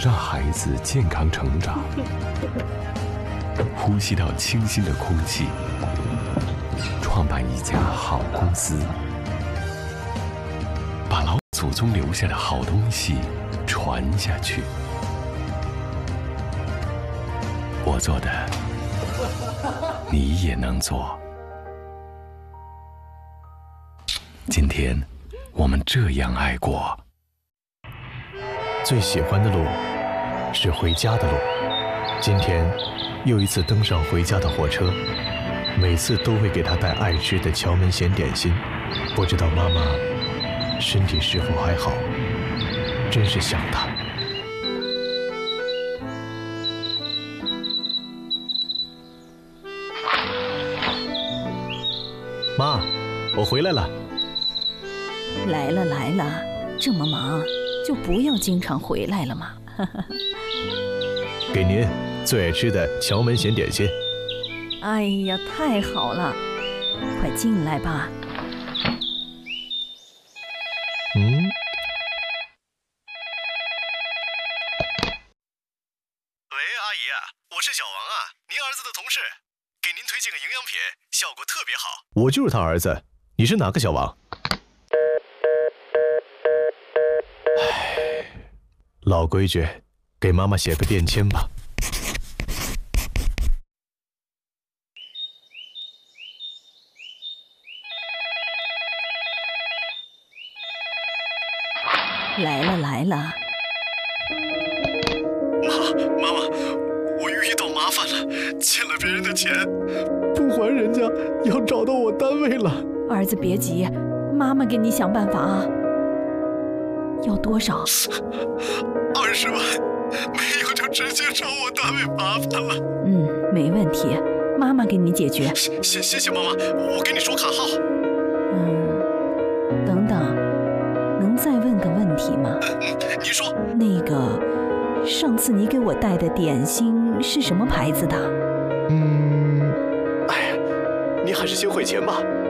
让孩子健康成长，呼吸到清新的空气，创办一家好公司，把老祖宗留下的好东西传下去。我做的，你也能做。今天，我们这样爱过。 最喜欢的路是回家的路。今天又一次登上回家的火车，每次都会给他带爱吃的荞门咸点心。不知道妈妈身体是否还好，真是想她。妈，我回来了。 来了来了，这么忙就不要经常回来了嘛。 给您最爱吃的荞门咸点心。 哎呀，太好了，快进来吧。 喂，阿姨，我是小王啊，您儿子的同事，给您推荐个营养品，效果特别好。我就是他儿子，你是哪个小王？唉，老规矩，给妈妈写个电签吧。 来了来了。 妈妈，我遇到麻烦了，欠了别人的钱，不还人家，要找到我单位了。 儿子别急，妈妈给你想办法啊。要多少 ？20万，没有就直接找我单位麻烦了。 没问题，妈妈给你解决。 谢谢妈妈，我给你说卡号。 等等，能再问个问题吗？ 你说。 那个，上次你给我带的点心是什么牌子的？ 哎呀，你还是先汇钱吧。